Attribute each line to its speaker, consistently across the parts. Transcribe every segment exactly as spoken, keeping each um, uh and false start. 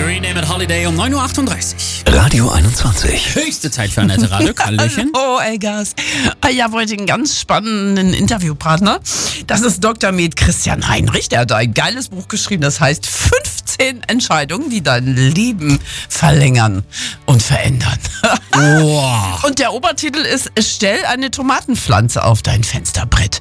Speaker 1: Green Day mit Holiday um neun Uhr achtunddreißig.
Speaker 2: Radio einundzwanzig.
Speaker 1: Höchste Zeit für Annette Radig. Hallöchen.
Speaker 3: Oh, Elgas. Ich habe heute einen ganz spannenden Interviewpartner. Das ist Doktor Med Christian Heinrich. Der hat ein geiles Buch geschrieben, das heißt fünfzehn Entscheidungen, die dein Leben verlängern und verändern.
Speaker 1: Wow.
Speaker 3: Und der Obertitel ist: Stell eine Tomatenpflanze auf dein Fensterbrett.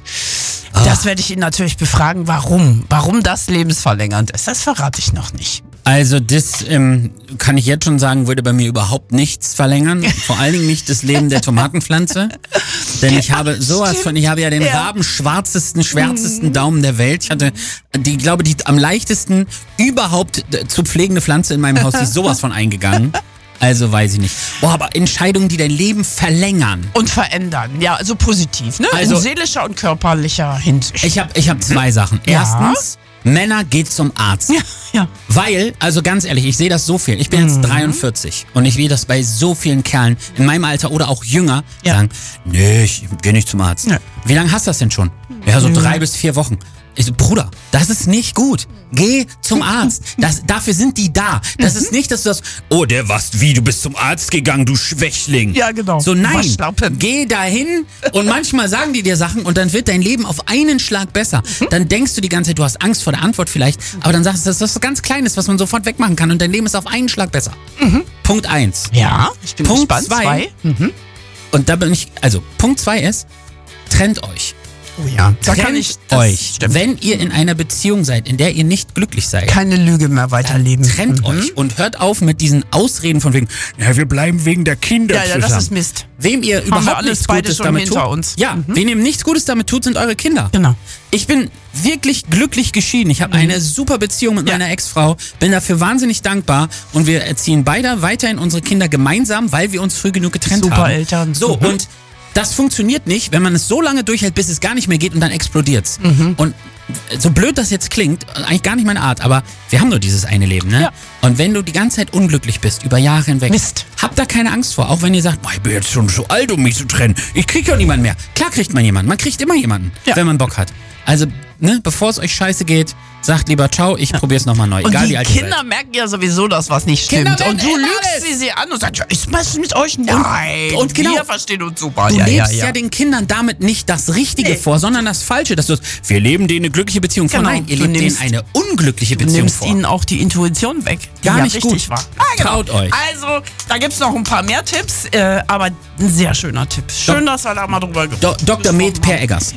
Speaker 3: Das werde ich ihn natürlich befragen, warum. Warum das lebensverlängernd ist, das verrate ich noch nicht.
Speaker 1: Also das ähm, kann ich jetzt schon sagen, würde bei mir überhaupt nichts verlängern. Vor allen Dingen nicht das Leben der Tomatenpflanze. Denn ich habe sowas
Speaker 3: stimmt.
Speaker 1: von, ich habe ja den
Speaker 3: Ja.
Speaker 1: rabenschwarzesten, schwärzesten Daumen der Welt. Ich hatte, die glaube die am leichtesten überhaupt äh, zu pflegende Pflanze in meinem Haus, die ist sowas von eingegangen. Also weiß ich nicht. Boah, aber Entscheidungen, die dein Leben verlängern.
Speaker 3: Und verändern, ja, also positiv, ne?
Speaker 1: Also-
Speaker 3: In seelischer und körperlicher Hinsicht.
Speaker 1: Ich habe ich hab zwei Sachen.
Speaker 3: Ja.
Speaker 1: Erstens, Männer, geht zum Arzt.
Speaker 3: ja, ja.
Speaker 1: Weil, also ganz ehrlich, ich sehe das so viel. Ich bin jetzt dreiundvierzig und ich sehe das bei so vielen Kerlen in meinem Alter oder auch jünger
Speaker 3: Ja.
Speaker 1: sagen, nee, ich gehe nicht zum Arzt.
Speaker 3: Ja.
Speaker 1: Wie lange hast du das denn schon? Ja, so drei bis vier Wochen. Ich so, Bruder, das ist nicht gut. Geh zum Arzt. Das, dafür sind die da. Das ist nicht, dass du das, oh, der was, wie, du bist zum Arzt gegangen, du Schwächling.
Speaker 3: Ja, genau.
Speaker 1: So, nein,
Speaker 3: Waschlappen.
Speaker 1: geh dahin und manchmal sagen die dir Sachen und dann wird dein Leben auf einen Schlag besser. Dann denkst du die ganze Zeit, du hast Angst vor der Antwort vielleicht, aber dann sagst du, das ist was ganz Kleines, was man sofort wegmachen kann und dein Leben ist auf einen Schlag besser. Punkt eins.
Speaker 3: Ja, ich bin
Speaker 1: Punkt
Speaker 3: gespannt.
Speaker 1: zwei.
Speaker 3: Mhm.
Speaker 1: Und da bin ich, also Punkt zwei ist, trennt euch.
Speaker 3: Oh ja, da
Speaker 1: Trennt
Speaker 3: kann ich das
Speaker 1: euch.
Speaker 3: stimmt.
Speaker 1: Wenn ihr in einer Beziehung seid, in der ihr nicht glücklich seid,
Speaker 3: keine Lüge mehr weiterleben.
Speaker 1: trennt
Speaker 3: Mhm.
Speaker 1: euch und hört auf mit diesen Ausreden von wegen, ja, wir bleiben wegen der Kinder
Speaker 3: Ja, ja,
Speaker 1: zusammen.
Speaker 3: das ist Mist.
Speaker 1: Wem ihr
Speaker 3: wir
Speaker 1: überhaupt
Speaker 3: alles
Speaker 1: nichts
Speaker 3: beide
Speaker 1: Gutes
Speaker 3: schon
Speaker 1: damit
Speaker 3: hinter
Speaker 1: tut.
Speaker 3: uns.
Speaker 1: Ja,
Speaker 3: Mhm.
Speaker 1: wen ihr nichts Gutes damit tut, sind eure Kinder.
Speaker 3: Genau.
Speaker 1: Ich bin wirklich glücklich geschieden. Ich habe eine super Beziehung mit
Speaker 3: Ja.
Speaker 1: meiner Ex-Frau, bin dafür wahnsinnig dankbar und wir erziehen beide weiterhin unsere Kinder gemeinsam, weil wir uns früh genug getrennt
Speaker 3: Super
Speaker 1: haben.
Speaker 3: Eltern.
Speaker 1: So,
Speaker 3: Mhm.
Speaker 1: und das funktioniert nicht, wenn man es so lange durchhält, bis es gar nicht mehr geht und dann explodiert's.
Speaker 3: Mhm.
Speaker 1: Und so blöd das jetzt klingt, eigentlich gar nicht meine Art, aber wir haben nur dieses eine Leben, ne?
Speaker 3: Ja.
Speaker 1: Und wenn du die ganze Zeit unglücklich bist, über Jahre hinweg,
Speaker 3: Mist.
Speaker 1: habt da keine Angst vor. Auch wenn ihr sagt, boah, ich bin jetzt schon so alt, um mich zu trennen. Ich krieg ja niemanden mehr. Klar kriegt man jemanden. Man kriegt immer jemanden,
Speaker 3: Ja.
Speaker 1: wenn man Bock hat. Also, ne, bevor es euch scheiße geht, sagt lieber ciao, ich probier's nochmal neu.
Speaker 3: Und
Speaker 1: Egal
Speaker 3: die
Speaker 1: wie alt ihr
Speaker 3: Kinder
Speaker 1: seid.
Speaker 3: merken ja sowieso, dass was nicht
Speaker 1: Kinder
Speaker 3: stimmt. Und
Speaker 1: werden
Speaker 3: du
Speaker 1: immer
Speaker 3: lügst
Speaker 1: alles.
Speaker 3: sie sie an und sagst, ja, ist was mit euch? Nein.
Speaker 1: und genau,
Speaker 3: wir verstehen uns super.
Speaker 1: Du
Speaker 3: ja,
Speaker 1: lebst
Speaker 3: ja,
Speaker 1: ja,
Speaker 3: ja.
Speaker 1: den Kindern damit nicht das Richtige
Speaker 3: Nee.
Speaker 1: vor, sondern das Falsche. Dass du, wir leben denen eine glückliche Beziehung vor.
Speaker 3: Genau.
Speaker 1: Nein, ihr
Speaker 3: Du
Speaker 1: lebt denen
Speaker 3: nimmst-
Speaker 1: eine unglückliche
Speaker 3: Du
Speaker 1: Beziehung
Speaker 3: nimmst
Speaker 1: vor.
Speaker 3: ihnen auch die Intuition weg, die
Speaker 1: Gar
Speaker 3: ja
Speaker 1: nicht
Speaker 3: richtig
Speaker 1: gut.
Speaker 3: war. Ah, genau.
Speaker 1: Traut euch.
Speaker 3: Also, da gibt's noch ein paar mehr Tipps, äh, aber ein sehr schöner Tipp. Schön, dass wir da mal drüber
Speaker 1: Do
Speaker 3: gesprochen
Speaker 1: Doktor Med Per
Speaker 3: haben.
Speaker 1: Eggers.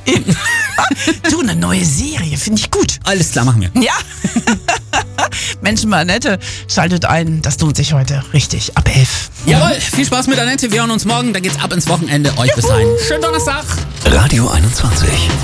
Speaker 3: Du, eine neue Serie, finde ich gut.
Speaker 1: Alles klar, machen wir.
Speaker 3: Ja. Menschen bei Annette, schaltet ein, das lohnt sich heute richtig. Ab elf.
Speaker 1: Jawohl, viel Spaß mit Annette. Wir hören uns morgen. Dann geht's ab ins Wochenende. Euch bis dahin. Schönen Donnerstag.
Speaker 2: Radio einundzwanzig.